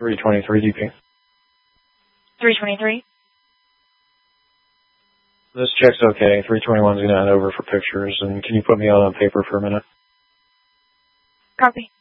323 DP. 323. This check's okay. 321's going to head over for pictures, and can you put me out on paper for a minute? Copy.